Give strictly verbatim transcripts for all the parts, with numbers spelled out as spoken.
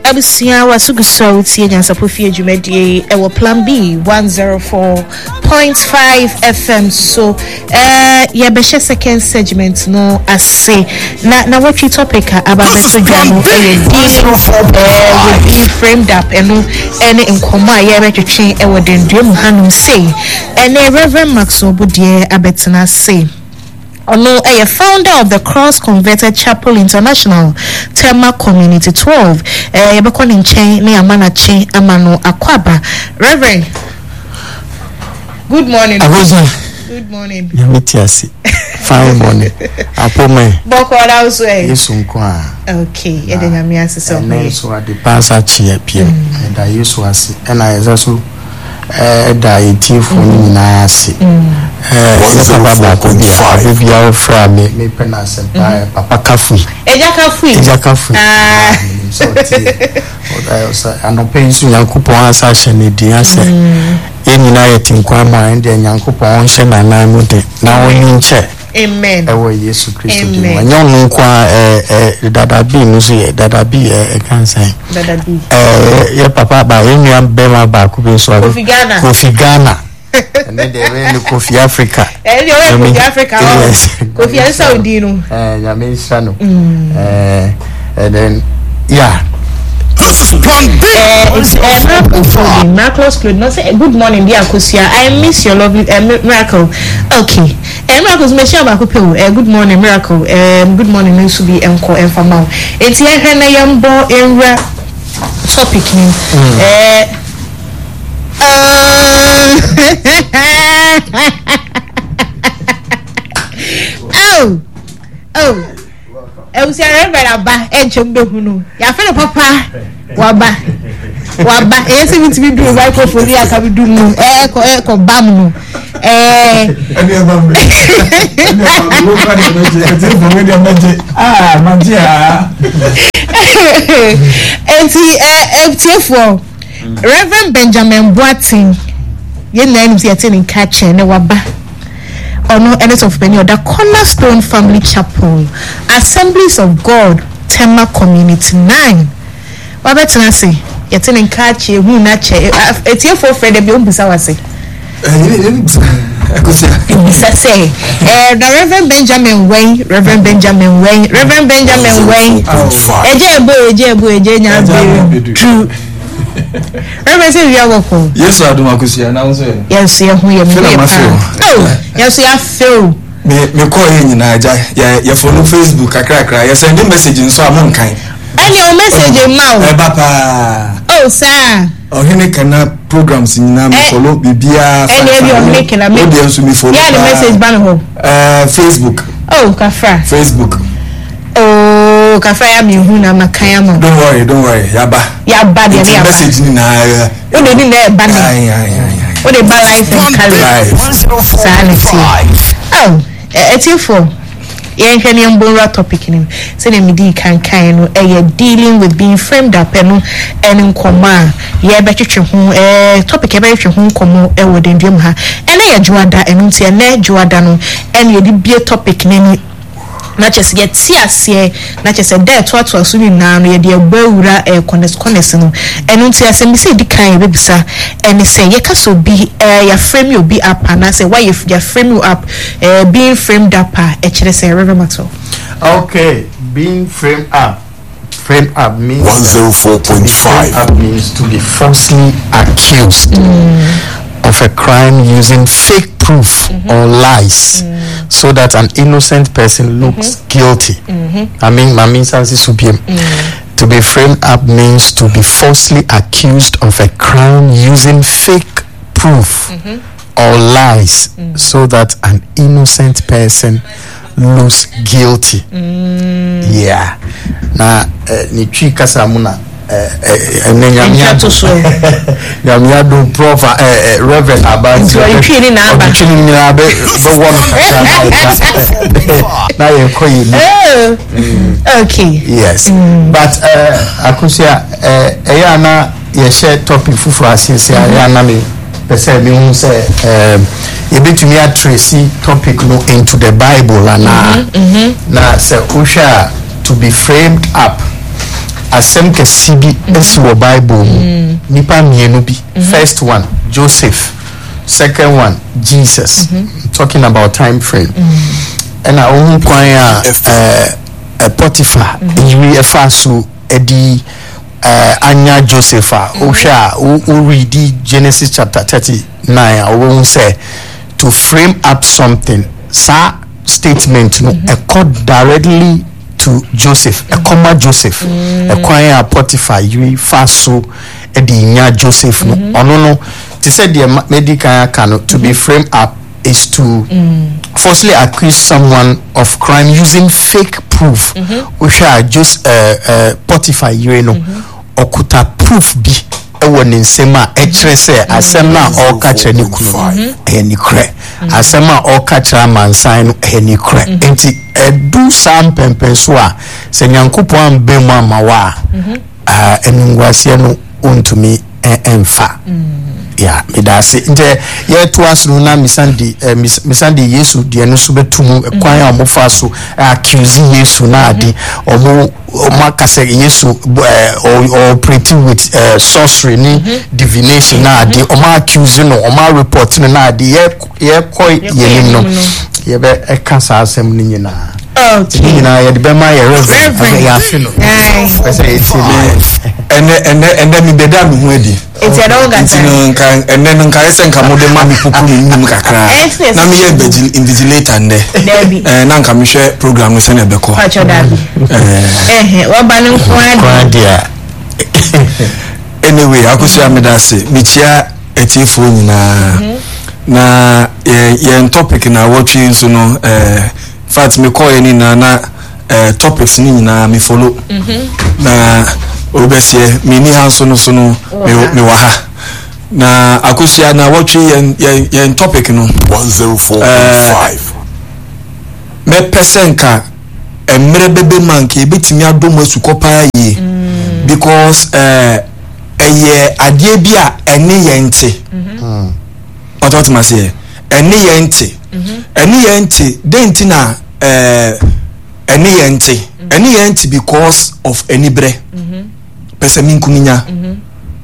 Abusia wasuguso tie nyansapofie dwumadie e wo plan B one oh four point five F M. So eh ye be second segment no ase na na what we topic about beto dwano e dealing with framed up eno ene nkomo a ye betwetwe e wo denduem hanum say ene Reverend Max Obudie abetena say Ono a founder of the Cross Converted Chapel International Tema Community twelve. Eh yebeko ni nchen ni amana chen amano akwaba. Reverend. Good morning. Abuza. Good morning. Yamitiasi. Fine morning. Apome. Boko da uso eh. Yesu nkwa. Okay, ede nyamiasi so. Na so ade pasa chia pie. Da Yesu asi. Na yeso eh da itifo ni na asi. Eh papa ko bia bia fra me me pena se papa kafu. Eja kafu. Eja kafu. Ah. So ti. O da anope nsu Yankopon asa hye ne din ase. Yenina yetinkwa ma ende Yankopon hye na nan mu de. Na woni nche. Amen. Ewo Yesu Kristo di. Wanyo nkwa eh eh dada bi no so ye dada bi eh kansan. Dada bi. Eh ye papa ba yenua be ma ba ku be so. Kofi Ghana. Kofi Ghana. And then they were in Kofi Africa. Eh you were Kofi Africa. Yes. Kofi en Saudi no. Eh nyame sano. Eh and then yeah. This is plan B. Uh, it's uh, Miracle Miracle's Clothing. No, say good morning, dear Kusia. I miss your lovely uh, Miracle. Okay. Uh, Miracle's Michelle Bakupe. Uh, good morning, Miracle. Um, good morning, news to be enco and famau. It's here, Hannah Yambo, in topic. Uh, oh, oh. I was here about Enchumbe Hunu. Ya feel papa waba waba eh se mi do microphone ya ka bi do no eh ko eh ko bam no eh ani bam me ani bam mo fa ni meje e ti fo me dia meje ah magia enti eh etiefo Reverend Benjamin Boating ye na ni se tin catch ne waba ono edit of Benny the Cornerstone Family Chapel Assemblies of God Tema Community nine. Wabetina say yetin nkache hu na che etiefo Fred bi ombusa wase eh ni akusia bisa say eh the Reverend Benjamin Wayne Reverend Benjamin Wayne Reverend Benjamin Wayne eje ebo eje ebo eje nya be true Reverend say we are welcome yes adum akusia na so yes ye hu ye me oh yes ya feel me me call yin nyina aja ye follow Facebook akra akra ye send message nso amon kan any o message ma eh papa oh sir oh hene kana programs nyina me follow bibia any e o make na me dey so me follow yeah the message ban ho eh Facebook oh kafra Facebook oh kafra ya me hu na makaya mo don't worry don't worry yaba yaba dey ya message ni na o dey ni na ban ai ai ai o dey ban life and color sanity oh etiefo yen hwene mbonra topic nim say na medi kan kan no eh dealing with being framed up eno en nkoma ye betwetwe ho eh topic e betwetwe ho nkomo e wo denduem ha ene ye juada eno ntia na juada no en ye di bie topic nani na chese ye ti ase na chese de to to aso ni na no ye de bawura e connect connect no eno ntia se mi se di kan ye bebisa ene se ye ka so bi eh ya frame you be up and say why if you frame you up eh being framed up e chere se Reverend Maxwell. Okay, being framed up framed up means one oh four point five up means to be falsely accused mm. of a crime using fake proof mm-hmm. or lies mm. so that an innocent person looks mm-hmm. guilty. Mm-hmm. I mean, I mean, mm. to be framed up means to be falsely accused of a crime using fake proof mm-hmm. or lies mm. so that an innocent person looks guilty. Mm. Yeah. Na ni twi kasa muna eh nyamia to so nyamia do prof eh Reverend about so you twi ni na aba twi ni na aba the one na ye koyi oh okay yes mm. but uh akusia eh eya na ye share topic fufu asese ya na me pese me hu say eh you bet me a tracy topic no into the Bible and mm-hmm, mm-hmm. na say usha to be framed up asem kesibi esi wo Bible nipa mienu bi. First one Joseph, second one Jesus. Mm-hmm. Talking about time frame. And I own kwanya uh, Potiphar yiri efa so edi uh, anya Joseph a ohwa o read Genesis chapter thirty-nine I won say to frame up something sa statement no mm-hmm. a code directly to Joseph mm-hmm. a comma Joseph mm-hmm. a kwanya Potiphar yiri fa so edi nya Joseph no mm-hmm. ono no they said the medical can to be framed up is to mm. falsely accuse someone of crime using fake proof. Which are just uh, uh, Potiphar, you know, okuta proof be a one in sema hrese asema or catch any kunu any cre asema or catch a man sign any cre enti do some pempenswa senyankupo ambe mama wa uh enungwase no untumi emfa. Yeah, me da say nje ye to asu na misandi misandi Yesu de no so betum kwan a mo fa so accuse Yesu na ade omo omo kase Yesu or operating with uh, sorcery ni divination na ade omo accuse no omo report no na ade ye ye koi ye no ye be e kasa asem ni nyina. Okay. You know, the Bema Reverend. Yeah, fino. And and and then me beda me wedi. It's a dog and and then nka ese nka mo de ma me pupu ni nim kakra. Na me ye invigilator nde. Eh na nka me hwe program no se na be ko. Pacho dabi. Eh eh wa ba no kwa dia. Anyway, akosi ameda se me chia etiefo nyina. Na ye topic na watching so no eh fact me call any na na uh, topics ni na me follow mhm na obesie me ni hanso no so no me me wa ha na akosia na watch yen yen topic no one oh four point five me pesenka emre bebe man ke betimi adom asukopa yi because eh eye ade bia ene yente mhm otot ma se ene yente ene yente denti na eh ene yente ene yente because of enibre mhm pese min kuminya mhm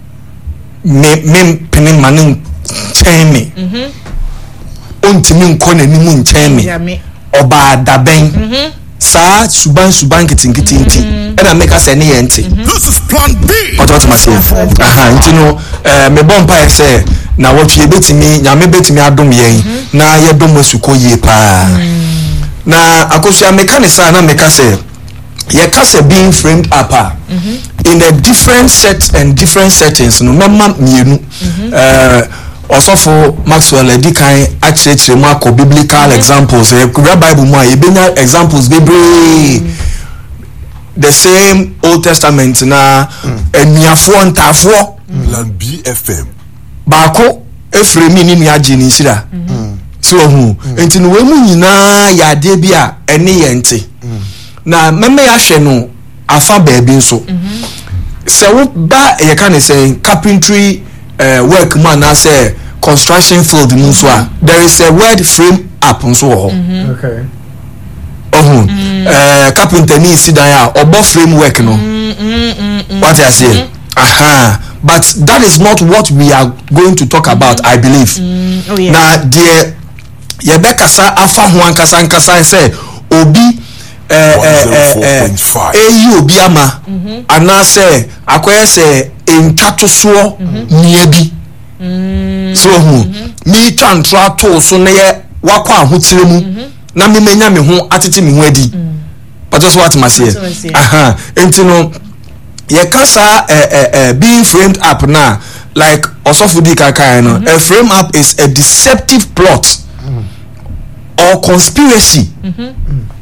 me me penin manin cheme mhm ontimi nkona ni mu ncheme oba daben mhm sa suban suban kitingiti nti e na make us ene yente this is plan B otot ma se aha nti no eh me bompa say na what you betimi nyame betimi adom yen na ye dom asuko ye pa na akosia mekanisa na meka say ye kase being framed up in a different set and different settings no mama mienu eh osofo Maxwell edikan achirechire mu akọ biblical examples e kura Bible mu e benya examples bebre the same Old Testament na eniafo ntafo Plan B F M baako efremi ni nuaje ni sira so hu enti no we mu nyina ya de bia ene yente na meme ya hwe no afa baabi nso se wo ba ye kan say carpentry uh, work man na say construction field mu so a there is a word frame up nso ho okay oh eh carpenter ni sidan ya obo framework no what I say aha but that is not what we are going to talk about I believe mm, oh yeah. Na dear yebeka sa afa ho ankasa ankasa say obi eh eh eh eh obi ama ana say akoye say entwatoso nia bi so hu mi twantwa to so ne ye wakwa ahotire mu na me menya me ho atete me ho adi but just what ma say aha enti no ye kasa eh, eh, eh, being framed up now like osofudi kakai no mm-hmm. A frame up is a deceptive plot mm-hmm. or conspiracy mm-hmm.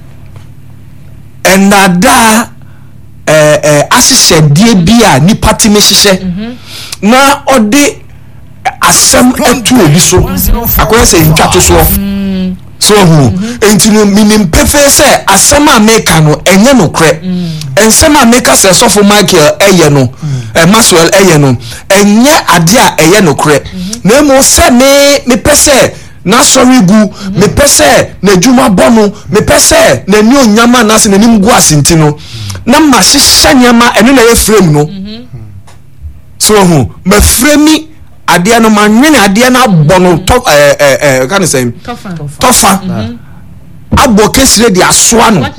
and nada eh eh asise die bia ni party me hihye na ode asem etu obi so akoye say ntwato so so hu entinu minim pefe say asema meka no enye no kre ensema meka say sofo Michael eye no eh Maxwell eye no enye ade a eye no kre na mo se me me pese na sorry gu me pese na adwuma bono me pese na ni onyama na se na nim gu asenti no na ma hyehyɛ nyama eno na ye frame no so hu ma frame ade no ma nwene ade na bono to eh eh kan say tofa tofa abo kesire di asoa no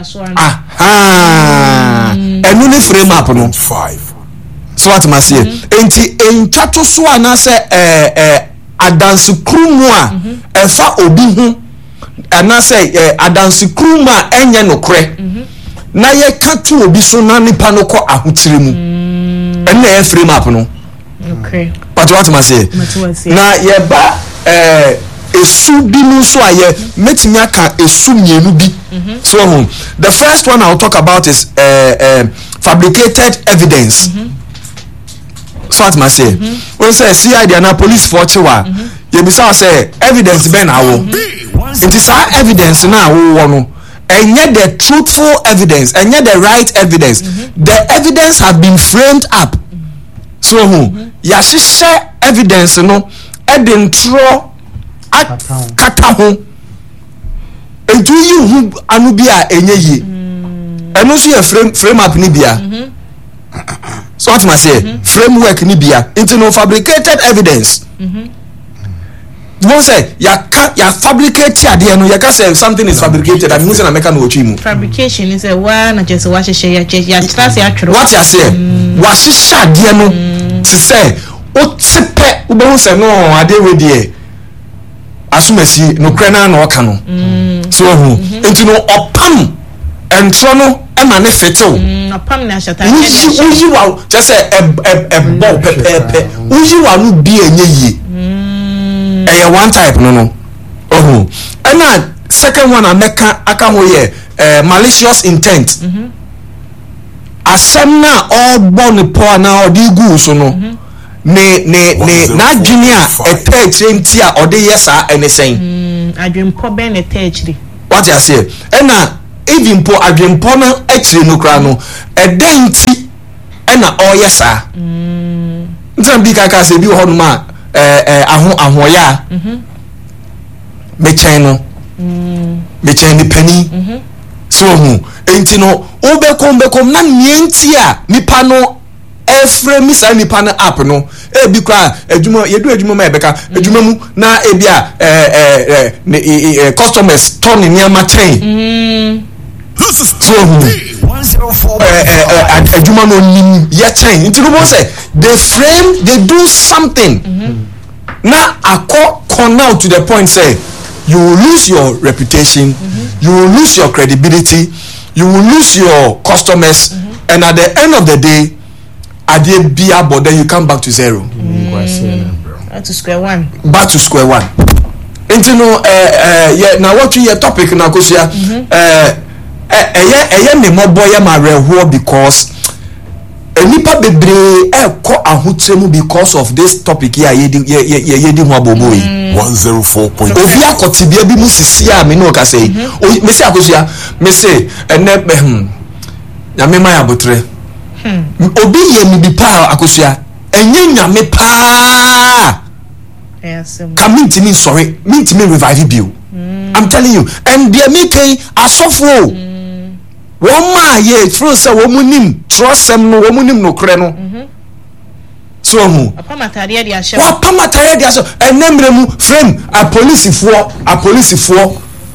aha eno ne frame up no five so what must say enti entwato so ana se eh eh adanse krumu a efa obi hu ana se eh, adanse krumu a enye nokre na ye ka to obi so na nipa no ko ahotire mu ene e frame up no okay but what must say na ye ba eh esu bi nu so aye metimi aka esu mienu bi so um, the first one I'll talk about is uh, uh, fabricated evidence so what must say when say C I D and police for chiwa you be say evidence ben awo it is our evidence na awo no and yet the truthful evidence and yet the right evidence the evidence have been framed up so um, ya hyehyɛ evidence no e de ntro kata ho eju yi hu anu bia enye yi eno so ye frame frame up ni bia so what must say framework ni bia into no fabricated evidence you say ya ka ya fabricate ade no ya ka say something is fabricated and musa na meka no ochi mu fabrication is a wa na just wa hyehyɛ ya ya trust ya twero what ya say wa hyehyɛ ade no to say o tepe u be hu say no ade we de asumasi no krena na oka no so hu enti no opam entro no e ma ne fetew opam na shata uji uji wa just say e e bo pepepe uji wa no bi enye yi eh one type no no oh and second one ameka aka ho ye malicious intent asem na ogbo ne po na odi gu so no ne ne ne na junior etechire nti a ode yesa enesen mm adwempo ben etechire what you say ena even po adwempo na echire no kra no eden nti ena oyesa mm ntam bi kaka se bi ho no ma eh eh aho ahoya mhm mechen no mm mechen ni pani mhm so hu enti no obekom bekom na nienti a nipa no efre misa nipa na app no e bi kwa adwuma yedu adwuma ma ebeka adwuma mu na e bia eh eh customers turn ni ama chain mm so one zero four eh adwuma no nim ye chain nti go say they frame they do something na akọ come out to the point say you will lose your reputation you will lose your credibility you will lose your customers and at the end of the day ade bia but then you come back to zero mm. back to square one back to square one into no eh eh yeah now what you your topic na kosia eh eh eh eh ne mobo ya ma reho because enipa bebre e ko ahotremu because of this topic here ye ye ye di ho abobo yi one oh four point zero obi akotibia bi mu sisi a me no ka say me say akosia me say ene hm ya me ma ya botre Hmm. Obi ye mi bi pa akosua enye nyame pa yes come into me sorry me to me revive you mm. I'm telling you and they make asofo mm. Woma ye through say womunim trosem no womunim no kre no mhm so hu apamatare dia ashe wa apamatare dia so enemre mu frame a police for a police for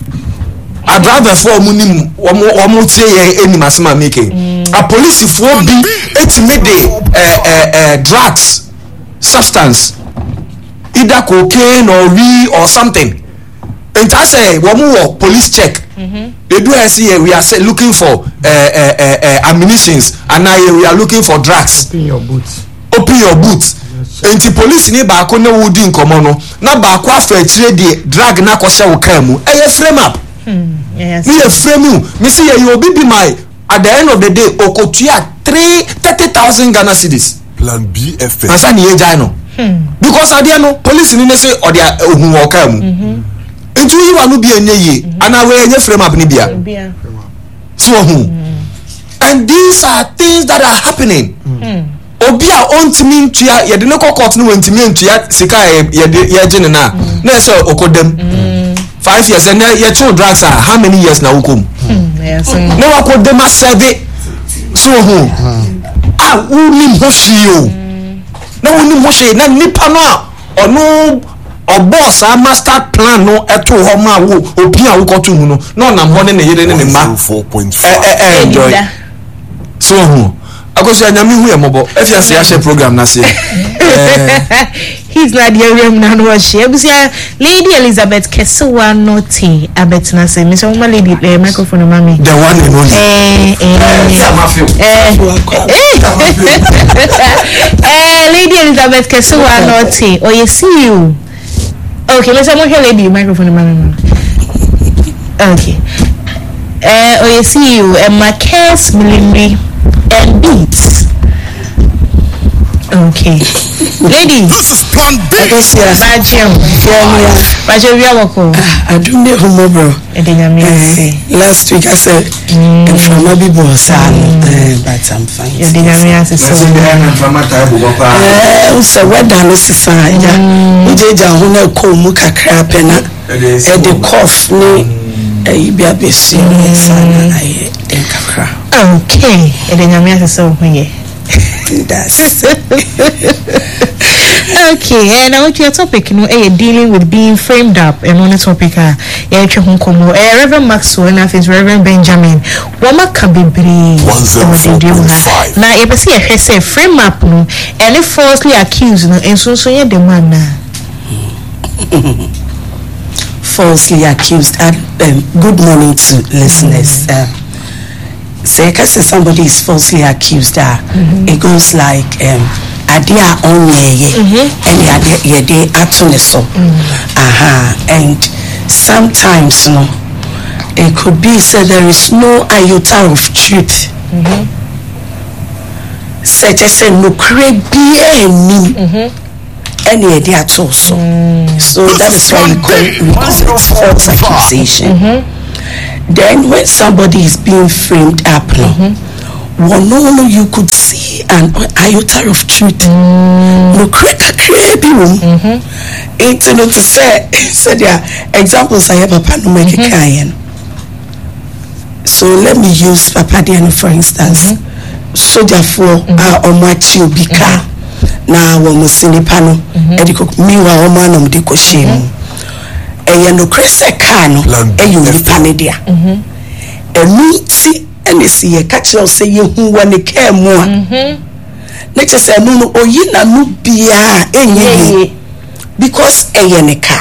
a driver for munim omo tie ye enimasema making a police for be ultimately uh, uh, uh, drugs substance either cocaine or weed or something and I say one police check mm-hmm. They do I see we are say, looking for uh, uh, uh, uh, ammunitions and now we are looking for drugs open your boots open your boots and the police ni ba ko na wudi nkomo no na ba ko afa chire de drug na ko hye wo kan mu e frame up hmm yes me frame you me see you obi be my at the end of the day okotua three thirty thousand Ghana cedis plan B F M asa ni eja no hmm because at no police ni say o de ohun wo kan mu mhm etu yi wa no bi enye yi ana we enye frame up ni bia so ohun and these are things that are happening hmm obi a ontimi ntua ye de ne court no ontimi ntua sika ye de ye gene na na say okodam five years and ye two drugs are how many years na ukom yes no akodam asede so ho ah uni ho hwio na uni ho hwe na nipa no a ono boss a master plan no eto ho ma wo obi a wo koto mu no na nam ho ne ne yere ne ne ma four point five eh eh enjoy so ho akoso anyame hu e mobo efiase ya share program na se he's not the room na no she ebusia Lady Elizabeth Kesewa Noti abet na se me so ma lady the microphone mami the one and only eh eh eh Lady Elizabeth Kesewa Noti oh you see you okay let's have a lady microphone mami okay eh oh you see you and my case millenary and beats. Okay. Lady. This is plan B. Bajim. Bajim Yawako. I do need home, bro. Last week I said, I'm from a big boss, but I'm fine. You're the Namias. So, what done is fine. We did a home call Muka crap and the cough. I be a bit serious and I think I cry. Okay, and then I'm here so here. That's okay. And I want your topic, you know, eh, dealing with being framed up. And on the topic, ah, yeah, Chihunkomo, eh, Reverend Maxwell, and after Reverend Benjamin, Wama Kabibri, one zero four point five. Now, if I see a say frame up, no, and if falsely accused, no, and so so yeah, the man falsely accused. And um, good morning to listeners. Um, say, because somebody is falsely accused, uh, mm-hmm. it goes like, um, Adia on ye, and ye de atoneso. Aha, and sometimes, no, it could be said there is no iota of truth. Such as a no crave be any. Any idea at all, so so that is why we call, we call it false accusation. Mm-hmm. Then when somebody is being framed up, mm-hmm. no, no, no, you could see an iota of truth. No, crack a crabby room. It's not to say, so there are examples I have a pano make a kayan. So let me use Papa Diano for instance. Soldier for our Omachi Bika. Na wo musini pano ediko miwa o ma na mde ko shemu eye no krese ka no eye oni pane dia enu ti ene si ye ka kire o se ye hu wa ne ka mu a na che se enu no oyi na no bia enye because eye ne ka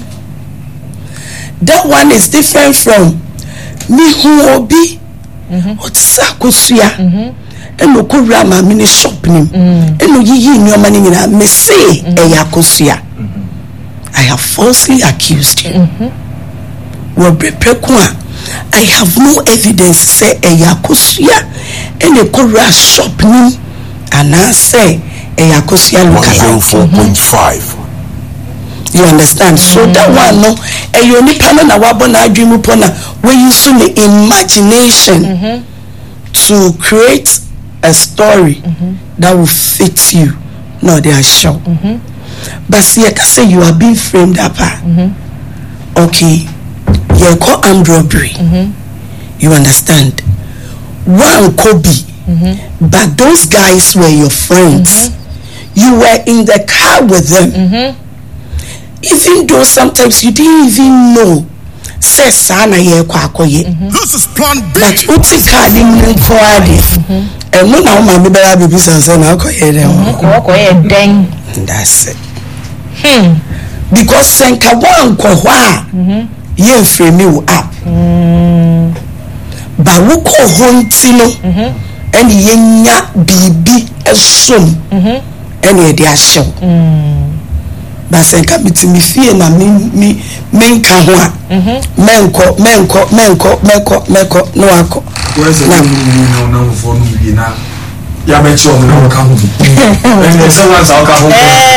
that one is different from mi hu obi o tsa kosua eno ko rama mini shop nim eno yiyi nyoma ni nyina me say eya kosua I have falsely accused you wo brepreku a I have no evidence say eya kosua eno ko ra shop nim ana say eya kosua look at one oh four point five. You understand? Mm-hmm. So that one no eyo ni pano na wabo na adwimu pona when you use the imagination mm-hmm. to create a story mm-hmm. that will fit you. No, they are sure. Mm-hmm. But see, I can say you are being framed up. Mm-hmm. Okay, you call armed robbery. Mm-hmm. You understand? One could be, mm-hmm. but those guys were your friends. Mm-hmm. You were in the car with them. Mm-hmm. Even though sometimes you didn't even know. Say sana ye kwa koye. This is plan B. But uti kadi mkwadi. And no na ma me bela bibi sanse na koye dem. Koye den. That's it. Hmm. Because senka wan ko hwa. Mhm. Ye frame you up. Mm. Ba wo ko honti no. Mhm. And ye nya bibi esom. Mhm. And ye dey asho. Mm. Basenka mitimi fie na mi mi menka ho a menko menko menko menko menko no akọ na no no for no bi na ya be chi o no ka ho and someone say ka ho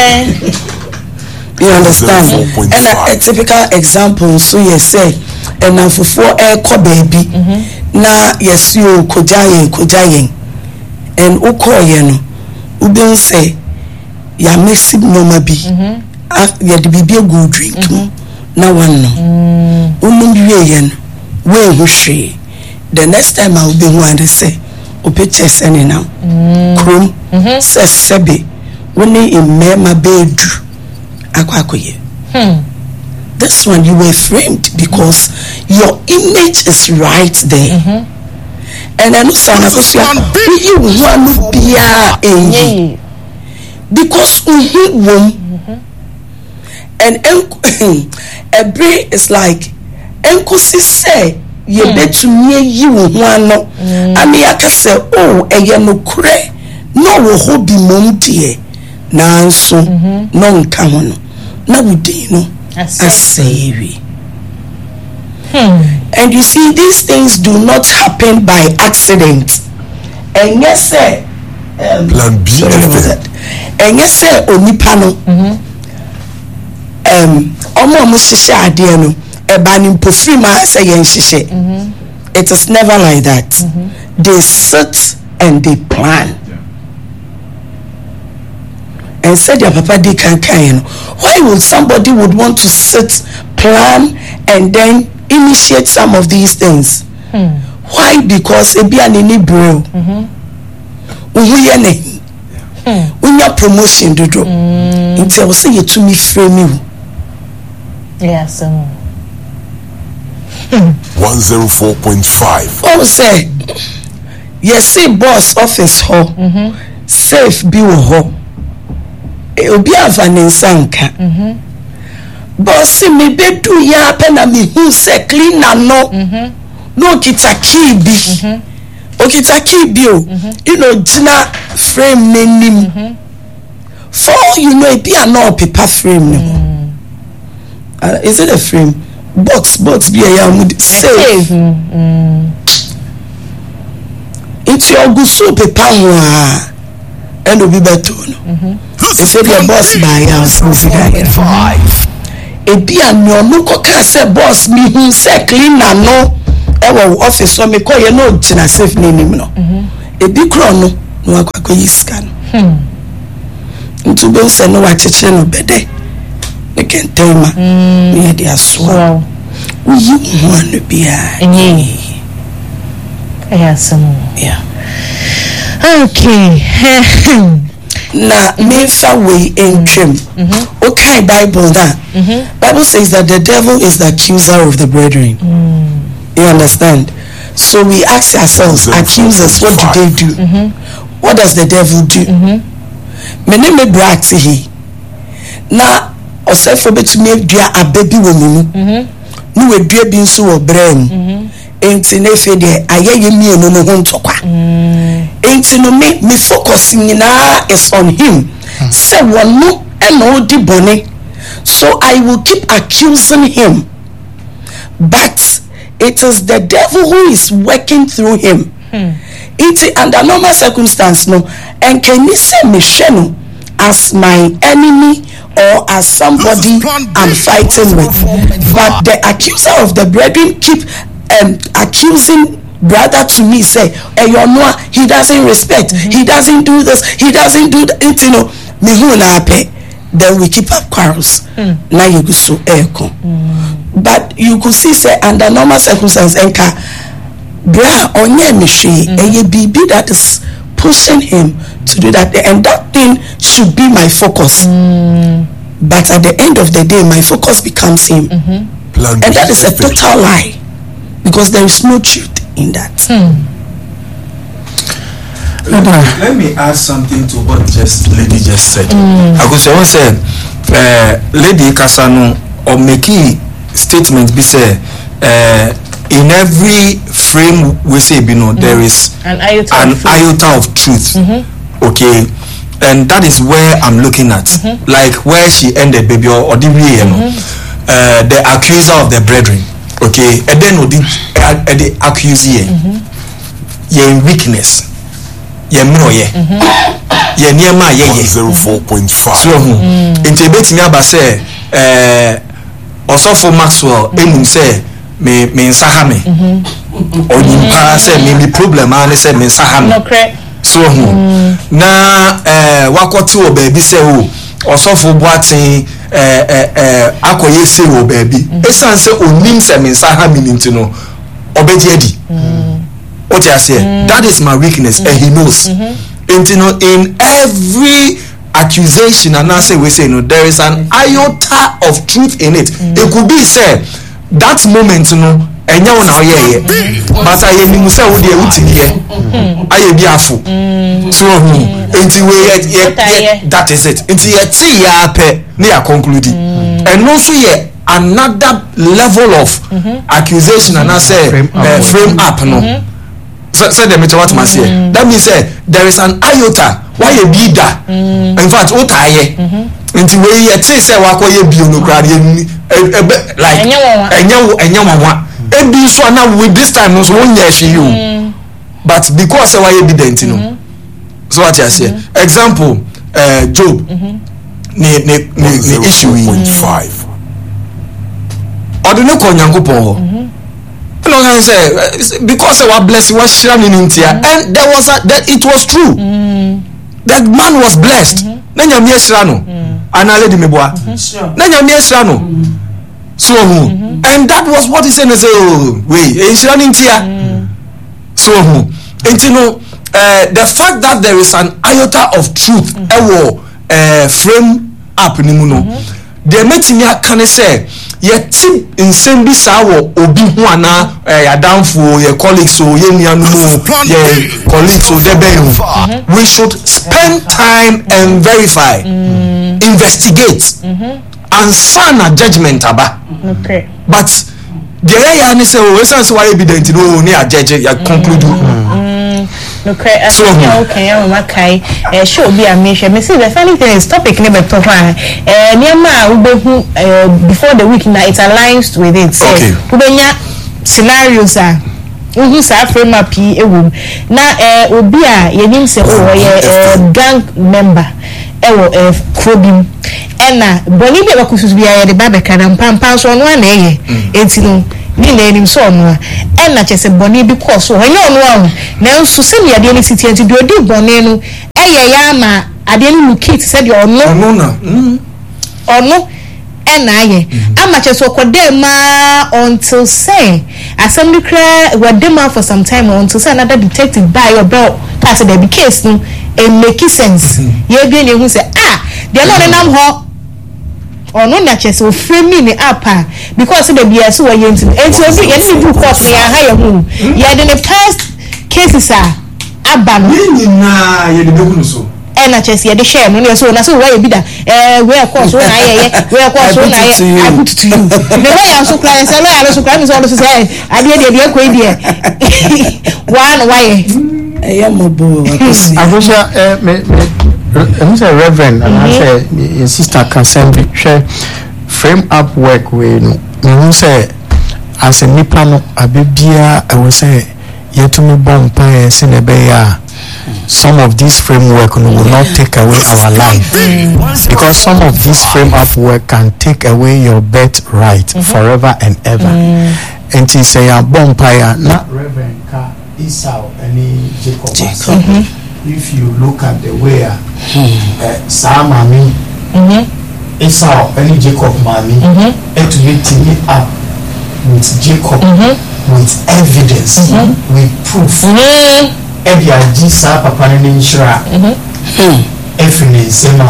you understand and a, a typical example so you say and na fufuo e ko baby na yes you kojaye kojaye and ukoye no Ube say ya mixi noma bi. Ya de bibi go drink. Na one no. Unum wie yen. We hu hwe. The next time I will be one to say ope chesene now. Krom se sebe. Woni imema bedu. Akwa akoye. Hmm. This one you were framed because your image is right there. Mm-hmm. And I know some of us you want to be a because we won. And a brain is like Enkosi say you bet to me you one no. I mean I can say oh a no cray no wo hobi mom dear na so no nka ho no na we dey no. Asewi. Hmm. And you see, these things do not happen by accident. And yes, sir. Um, Plan B. And yes, sir. Onipano. Um. Omo omo shishe adie no. Ebani pofri ma say yen shishe. It is never like that. Mm-hmm. They sit and they plan. And said your papa did can can. Why would somebody would want to sit, plan, and then initiate some of these things? Hmm. Why? Because it be an any bro. We are when your promotion do do. It will say you to me frame you. Yes. One zero four point five. Oh, say yes. See, boss office ho safe be ho. Obi avanensa nka mhm boss me bedu ya pena me hu se clean na no mhm no kita key bi mhm o kita key bi o you know gina frame nenim mhm for you know e be an no paper frame no uh, is it a frame box box be ya mu safe mm it's your gusu paper ho a and obi beto no mhm if your boss by house five e be an no ko ka say boss me hu say clean na no e wo office so me ko ye no gina safe nenim no e bi kro no no akwa yiska no hmm ntu be say no wa cheche no bede e can tell ma me dey aso you want to be a yes yeah okay na mefa way entrim okay Bible that Bible says that the devil is the accuser of the brethren. You understand? So we ask ourselves, accusers, what do they do? What does the devil do? Me ne me brati he na osefo betumi dua ababi wo mu nu we dua bi nso wo brem enti na fe de ayeye mienu no ho ntokwa enti no me me focus nyina is on him say wonu e no di bone so I will keep accusing him but it is the devil who is working through him enti under normal circumstance no and can you say me sheno as my enemy or as somebody I'm fighting with, but the accuser of the brethren keep um, accusing brother to me, say, hey, you know, he doesn't respect, mm-hmm. he doesn't do this, he doesn't do that, you know, me who na pay. Then we keep up quarrels. Mm. Now you go so echo. Mm. But you could see, say, under normal circumstances, enka bra onye mishi, eye bibi that is pushing him to do that, and that thing should be my focus. Mm. But at the end of the day, my focus becomes him, mm-hmm. and that is a total lie, because there is no truth in that. Mm. Let me, let me add something to what just lady just said. Mm. I could say, one said, uh, Lady Kasano or making statement be said, uh, in every frame we say, you know, mm. there is an iota, an of, iota of truth. Mm-hmm. Okay, and that is where I'm looking at, mm-hmm. like where she ended, baby, or, or the way, you know, mm-hmm. uh, the accuser of the brethren. Okay, and then the uh, the accuser, mm-hmm. yeah, in weakness. Ye mo ye ye niema ye ye zero four point five so hu enti betimi aba say eh osofo Maxwell enum say me me nsaha me onimpa say me me problem an say me nsaha me so hu na eh wakoti wo baby say o osofo boaten eh eh eh akoye say wo baby esan say onim se me nsa ha minute no obeji edi what you say that is my weakness and he knows and you know in every accusation and I say we say no there is an iota of truth in it. It could be said that moment you know enya wona oyeye but I am mu say wo de wuti here aye bi afo so hu enti we that is it enti ye ti ya pe na ya conclude and no so ye another level of accusation and I say frame up no say dem me what must say that means say there is an iota why you be that in fact o taye enti we ye ti say wa koye bi no kra like enya enya wawa ebi so na with this time no so won ye you but because say why evident you know so what you say example uh, Job ni ni ni issue five odune ko nyankopon ho no can say because say what bless was shining in here and there was a that it was true that man was blessed na nyame ashira no anale di meboa na nyame ashira no so who and that was what he said say oh wait is running here so who and you know uh, the fact that there is an iota of truth ewo uh, frame up ni mu no the meeting ya can say ye tip in same bi sawo obi hu ana ya downfo ye colleagues so ye nuanu ye colleagues so debe we should spend time and verify investigate and sign a judgment aba okay but the area ni say we say why evident no ni a judge ya conclude okay so okay I'm okay eh show be a mission me see the funny thing is topic never talk eh niama ubehu before the week na it aligns with it so ubenya scenarios are uhu sa frame up ewu na eh obi a yenim se o ye gang member ewo eh krobim ena boni be bakususu bia ye de babeka na mpampa so no na eye enti no ni na enim so no e na chese boni bi ko so enye ono ahu na nso se ne ade ni siti enti do di boni no eye ya ma ade ni lukit se de ono ono na ono e na aye ama chese okode ma until say assembly cry we dem for some time until say another detective buy your belt pass the case no e make sense ye bi na hu say ah de no ne nam ho ono na chese o frame ni apa because the bia so we yenti enti obi ye ni do court ni ha ye hu ye de the past cases are aba no ni na ye de beku so e na chese ye de share no so na so we ye bi da eh we court so na ye ye we court so na ye I put to you the way you so cry say lawyer so cry me so say ade de de ko ide one why eh ya mo bo Avosha eh me I'm say reverend and I say your sister can send me share frame up work we no me say as a nipa no abebia I will say yet me bon pa say na be ya some of this framework no, will not take away our life because some of this frame up work can take away your birthright forever and ever and he say ya bon pa ya na reverend ka Esau any Jacob, Jacob. If you look at the way uh, uh, Sam Mami, mm-hmm. Esau, any Jacob Mami, mm-hmm. and to meet me up with Jacob mm-hmm. with evidence, mm-hmm. with proof. Every idea, Papa Ninshra, everything, Sema,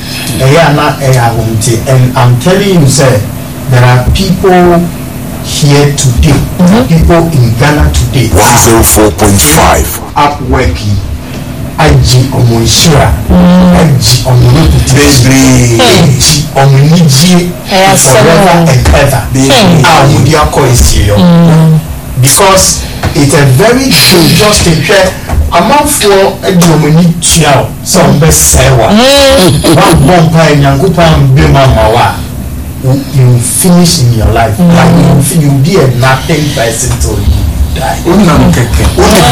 and I'm telling you, sir, there are people here today, mm-hmm. people in Ghana today, one oh four point five up working. Aji omonshira aji omonoputi aji omoniji forever and ever ah mudia ko isiyo because it's a very dangerous thing where amanfo aji omoni tua so be sewa one bomb pa nyankopa be mama wa you finish in your life mm. like you, you be a nothing person to you die una mkeke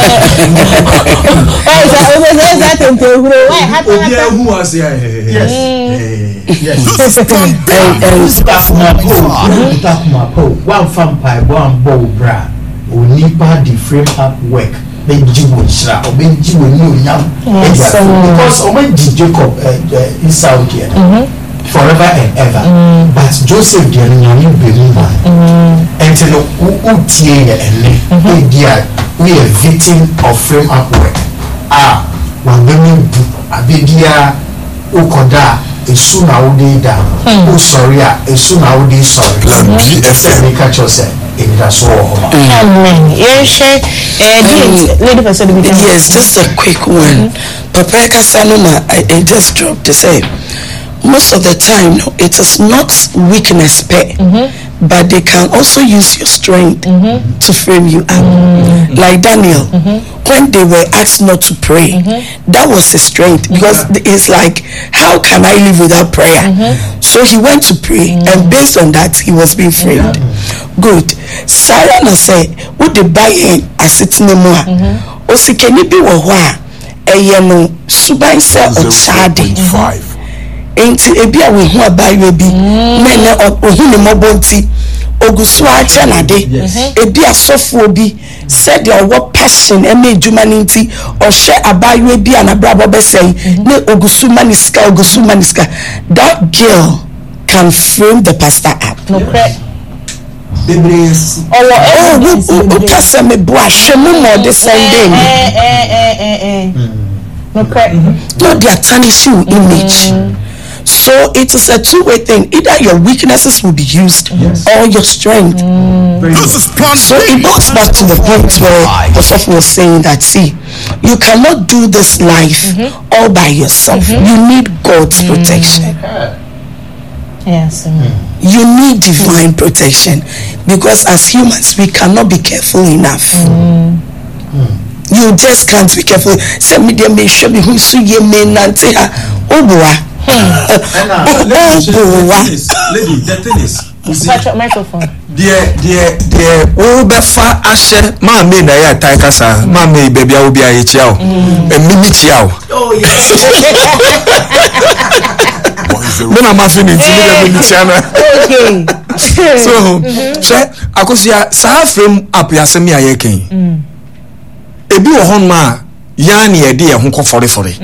oh so we say that in the why happen happen who was here yes yes eh staff na oh staff ma oh one vampire one bow bra onipa the frame up work benji wo shira o benji wo ni onyam because o benji Jacob uh, Esau here forever and ever mm. but Joseph dear nyame believe and to no utie ye ene e dia we a victim of frame up work ah one women abedia ukoda esu na wo dey da o sorry a esu na wo dey sorry la B F M make chose in that so amen yes lady person yes just a quick one Papa Kasanoma I just dropped to say most of the time no, it is not weakness pay mm-hmm. but they can also use your strength mm-hmm. to frame you up mm-hmm. like Daniel mm-hmm. when they were asked not to pray mm-hmm. that was his strength because mm-hmm. it's like how can I live without prayer mm-hmm. so he went to pray mm-hmm. and based on that he was being framed mm-hmm. good Sarah na say what the buy in asitine mo a o sikeni bi wo ho a eye no suban se o chade enti ebi a we hu abayo bi na na ohun ni mobonti ogusu ache na de ebi asofo bi said your work passion e me adwuma nti o hye abayo bi ana brabo be say na ogusu maniska ogusu maniska that girl can frame the pastor up no correct Biblis oh oh pasa me bo ahwe mu mo de sunday eh eh eh eh no correct no they are tarnishing image. So it is a two-way thing. Either your weaknesses will be used yes. or your strength. Mm. So it goes back to the point where Joseph was saying that, see, you cannot do this life mm-hmm. all by yourself. Mm-hmm. You need God's mm. protection. Yes. Mm. You need divine protection because as humans, we cannot be careful enough. Mm. Mm. You just can't be careful. Say me there may show me who so ye may not say oh boy. Lady, the thing is, you see, microphone. Dear, dear, dear, oh, Befa Asher, Mammy, Naya, Taikasa, Mammy, baby, I will be a chow, a mini chow. Oh, yes. When I'm finishing, okay. So, sir, I could see a Sahara frame up Yasemi Ayake. A be a honma, Yanni, a dear, who call for it for it.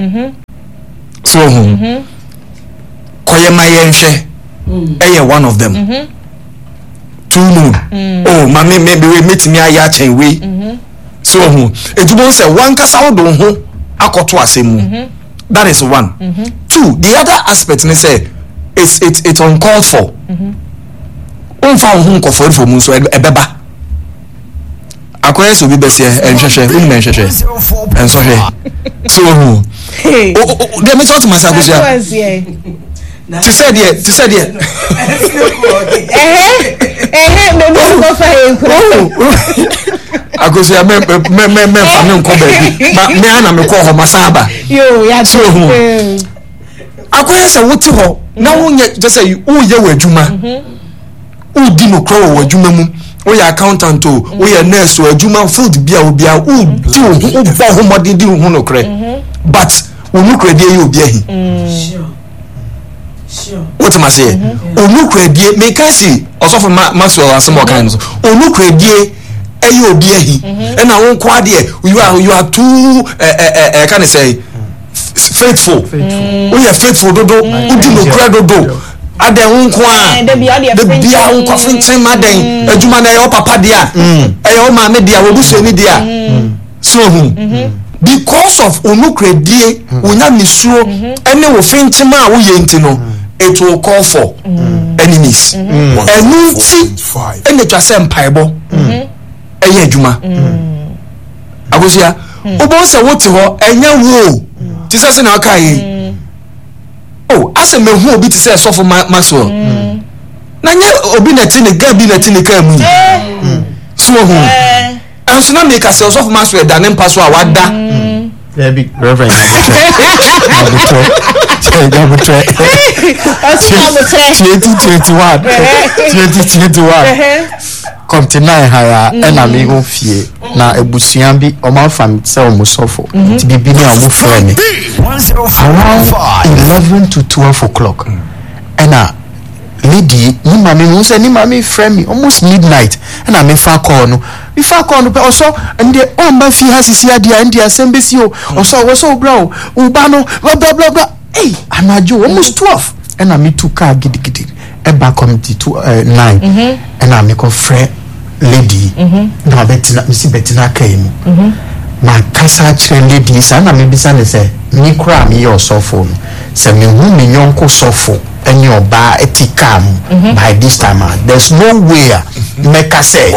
So, Koye Mayenche, eh, one of them. Mm-hmm. Two moon. Mm. Oh, mommy, maybe we meet me a yacht and we. So, it won't say one castle don't ho, akotwa semu. That is one. Mm-hmm. Two, the other aspect, they say, it's it's it's uncalled for. Um, found home for for muso e beba. Akoye so bi bese e nhwehwe, we nhwehwe. And so here. So, oh, oh, they me talk to myself here. To say there, to say there. Eh, eh, me me go fire. I go say me me me me family ko baby. Ma me ana me ko ho masaba. Yo, ya so. Akoya say wuti ho. Na wo nye just say wo ye wadwuma. Wo di no kro wo wadwuma mu. Wo ye accountant o, wo ye nurse o, wadwuma field bia o bia wo di wo bo ho modin di ho no kre. But wo nu kre dey obi ahi. Sure. Sure. What am I saying? Onu kredie me can see also for Maxwell and some more kinds. Onu kredie eyo obi ahi. E na won kwa de you are you are too eh eh can I say faithful. We are faithful dodo. Udi no kra dodo. Ade won kwa. De bia won kwa fintin maden. Adwuma na your papa dia. E your ma me dia, obu so ni dia. So hu. Because of onu kredie, unya misuo ene wo fintin ma wo ye ntino. It will call for mm. enemies. And you see, and the Jasem Piebo, a year Juma. I was here. Obo say what to her, and ya wo. Jesus in our kai. Oh, as a man who be to say so for my Maxwell. Nanya obinati ne gabi na tini kamu. So who? And so now make us of Maxwell than them pass what wada. Yeah, big Reverend. twenty twenty-one twenty twenty-one come to nine haya ena me ho fie na ebusuan bi o ma fam se o musofo ti bibi ni o mu frɛ me around eleven to twelve o'clock ena lady ni mami who say ni mami friend me almost midnight and I me fa call no me fa call no also and the on ba fi hasisi ade and the assembly o also also bro u ba no blah blah blah blah hey anajo almost twelve and I me two car gidi gidi e ba committee to uh, nine and I me ko friend lady na betina me si betina kai mu ma kasa chere lady sa na me bisa ne say ni kra me your sofa say me hu me nyonko sofa and your bar etikam by this time uh, there's no way make us say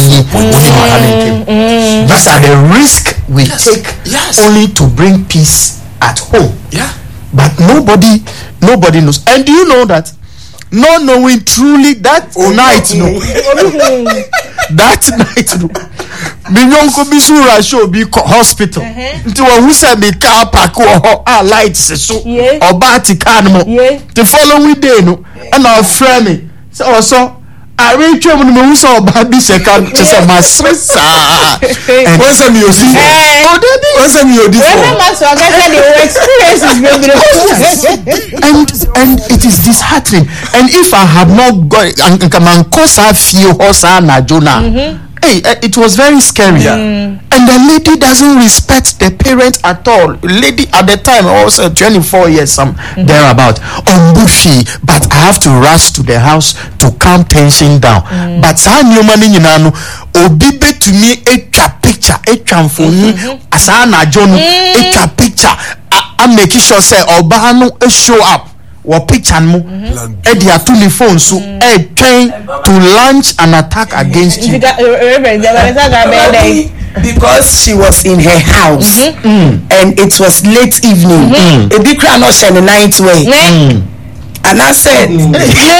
these are the risk we yes. take yes. only to bring peace at home. Yeah, but nobody nobody knows. And do you know that not knowing truly that oh, night no, no. that night no Minyonko bisura show be hospital. Nti wa who say me car park or ah lights so or bati car mo. The following day no and our friend me so also I reach home no who say oba second to say my stress ah. When say me odi for. Oh daddy. When say me odi for. When my so get the experiences baby. And and it is disheartening. And if I had not got and come and cause I feel hosa na Jonah. Hey, uh, it was very scary. Yeah. Mm. And the lady doesn't respect the parents at all. Lady at the time also twenty-four years some mm-hmm. thereabout. On Bushi, but I have to rush to the house to calm tension down. Mm. But sa nyoma ni nyina no obi be to me a picture, a transphone asa na John a picture. I'm making sure say oba no show up. Or picture mo e dia to the phone so e train to launch an attack against you because she was in her house mm-hmm. mm. and it was late evening mm. a big crowd not shining night way mm. and I said mm. lady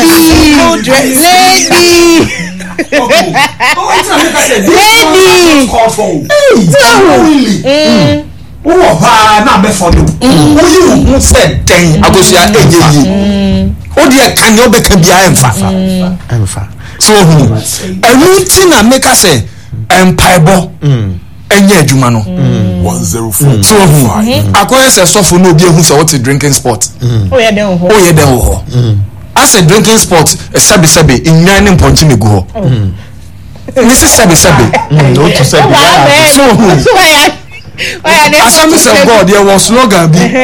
lady lady oh ha na be for you who you said ten agosia ejeyi o de kan yo be kan bia emfa emfa so everything na make us say empaibo enye adwuma no one oh four so akoye say sofo no obi ehun say what a drinking spot oh yeah den ho oh yeah den ho as a drinking spot sabe sabe inyan ne mponchi me go ho Missus sabe sabe no to sabe so why are they as I'm God there was slogan be